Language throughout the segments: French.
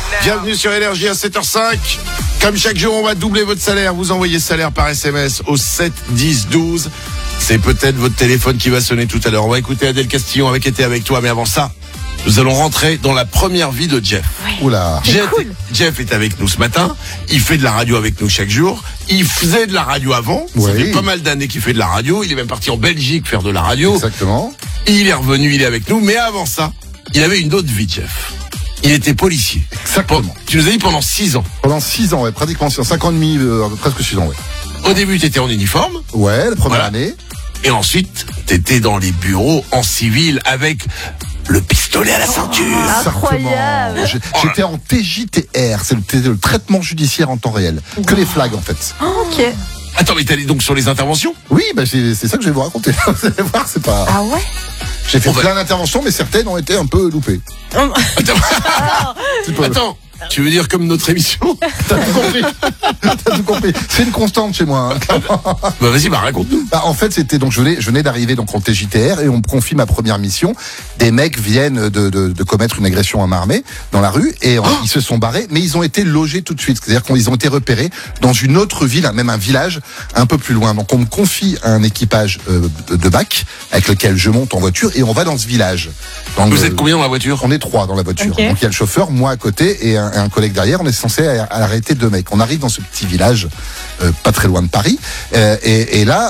Bienvenue sur Énergie à 7h05. Comme chaque jour, on va doubler votre salaire. Vous envoyez salaire par SMS au 7 10 12. C'est peut-être votre téléphone qui va sonner tout à l'heure. On va écouter Adèle Castillon avec toi. Mais avant ça, nous allons rentrer dans la première vie de Jeff. Ouais. Oula. Jeff est avec nous ce matin. Il fait de la radio avec nous chaque jour. Il faisait de la radio avant. Ça fait pas mal d'années qu'il fait de la radio. Il est même parti en Belgique faire de la radio. Exactement. Il est revenu, il est avec nous. Mais avant ça, il avait une autre vie, Jeff. Il était policier. Exactement. Tu nous as dit pendant 6 ans. Pendant 6 ans, ouais, pratiquement 6 ans, 5 ans et demi, presque 6 ans, ouais. Au début, tu étais en uniforme. Ouais, la première année. Et ensuite, tu étais dans les bureaux en civil avec le pistolet à la ceinture. Incroyable. J'étais en TJTR, c'était le traitement judiciaire en temps réel. Que les flags, en fait. Ok. Attends, mais t'allais donc sur les interventions? Oui, bah c'est ça que je vais vous raconter. Vous allez voir, c'est pas... Ah ouais? J'ai fait plein d'interventions, mais certaines ont été un peu loupées. Attends, tu veux dire comme notre émission? T'as tout compris. C'est une constante chez moi. Hein. Bah vas-y, raconte-nous. En fait, c'était donc je venais d'arriver donc en TJTR et on me confie ma première mission. Des mecs viennent de commettre une agression à main armée dans la rue et ils se sont barrés, mais ils ont été logés tout de suite. C'est-à-dire qu'ils ont été repérés dans une autre ville, même un village un peu plus loin. Donc on me confie un équipage de BAC avec lequel je monte en voiture et on va dans ce village. Vous êtes combien dans la voiture? On est 3 dans la voiture. Okay. Donc il y a le chauffeur, moi à côté et un collègue derrière. On est censé arrêter 2 mecs. On arrive dans ce petit village, pas très loin de Paris, et là...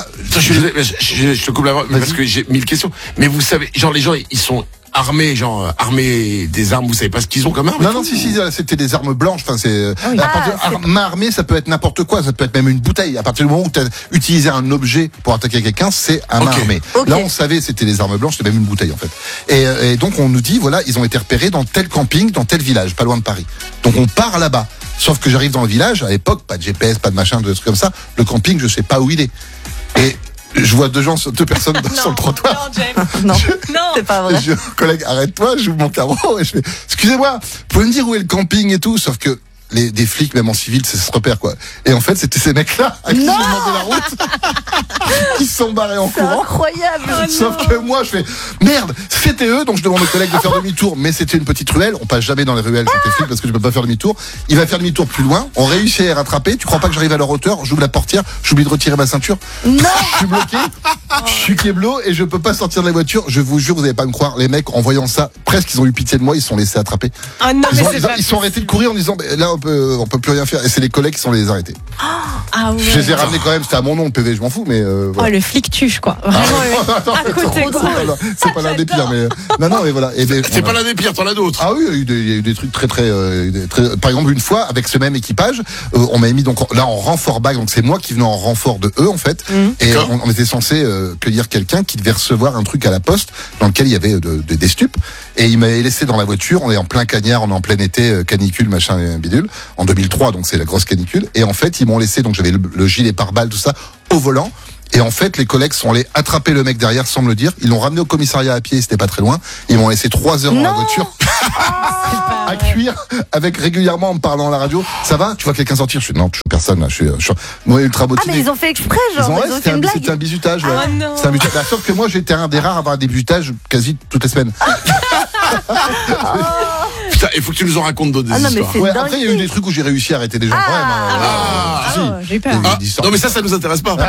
Je te coupe la parole parce que j'ai 1000 questions. Mais vous savez, genre les gens, ils sont armés, armés des armes, vous savez pas ce qu'ils ont comme armes? Non, si, c'était des armes blanches. Enfin, c'est main armée, ça peut être n'importe quoi, ça peut être même une bouteille. À partir du moment où tu as utilisé un objet pour attaquer quelqu'un, c'est un main armée. Okay. Là, on savait c'était des armes blanches, c'était même une bouteille en fait. Et donc on nous dit voilà, ils ont été repérés dans tel camping, dans tel village, pas loin de Paris. Donc on part là-bas. Sauf que j'arrive dans le village, à l'époque, pas de GPS, pas de machin, de trucs comme ça. Le camping, je sais pas où il est. Et je vois 2 personnes sur le trottoir. Non, Jeff. Non, c'est pas vrai. Je dis, collègue, arrête-toi, j'ouvre mon carreau et je fais, excusez-moi, vous pouvez me dire où est le camping et tout, sauf que des flics, même en civil, ça se repère, quoi. Et en fait, c'était ces mecs-là à qui j'ai demandé la route, qui se sont barrés en courant. Incroyable. Sauf que moi, je fais, merde, c'était eux, donc je demande au collègue de faire demi-tour, mais c'était une petite ruelle, on passe jamais dans les ruelles quand t'es flic parce que je peux pas faire demi-tour. Il va faire demi-tour plus loin, on réussit à les rattraper, tu crois pas que j'arrive à leur hauteur, j'ouvre la portière, j'oublie de retirer ma ceinture. Non. Je suis bloqué, je suis keblo et je peux pas sortir de la voiture, je vous jure, vous allez pas me croire, les mecs, en voyant ça, presque ils ont eu pitié de moi, ils se sont laissés attraper. Ah non, Ils sont arrêtés de courir en disant, là, on peut plus rien faire. Et c'est les collègues qui sont les arrêtés. Ah ouais. Je les ai ramenés quand même, c'était à mon nom, le PV, je m'en fous, mais voilà. Oh, le flic tuche, quoi. Vraiment, à côté, quoi. C'est pas l'un des pires, mais non, mais voilà. C'est pas l'un des pires, t'en as d'autres. Ah oui, il y a eu des trucs très, par exemple, une fois, avec ce même équipage, on m'avait mis donc là en renfort BAC, donc c'est moi qui venais en renfort de eux, en fait. Et on était censé cueillir quelqu'un qui devait recevoir un truc à la poste, dans lequel il y avait des stupes. Et il m'avait laissé dans la voiture, on est en plein cagnard, on est en plein été, canicule, machin, bidule, en 2003, donc c'est la grosse canicule. Et en fait, ils m'ont laissé, donc j'avais le gilet pare-balles, tout ça, au volant. Et en fait, les collègues sont allés attraper le mec derrière sans me le dire. Ils l'ont ramené au commissariat à pied, c'était pas très loin. Ils m'ont laissé 3 heures dans la voiture à cuire, avec régulièrement en me parlant à la radio. Ça va? Tu vois quelqu'un sortir? Je suis non, je suis personne là. Je suis moi ultra motivé. Ah mais ils ont fait exprès, genre. Ils ont fait une blague. C'était un bisutage. Ouais. Ah non. C'est un bisutage. Sauf que moi, j'étais un des rares à avoir des bisutages quasi toutes les semaines. Putain, il faut que tu nous en racontes d'autres non, histoires. mais après, il y a eu des trucs où j'ai réussi à arrêter des gens quand même. J'ai eu peur. Non, mais ça nous intéresse pas.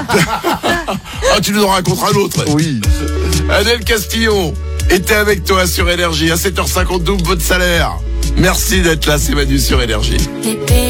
Tu nous en raconteras l'autre. Oui. Adèle Castillon était avec toi sur Énergie. À 7h52, votre salaire. Merci d'être là, c'est Manu sur Énergie.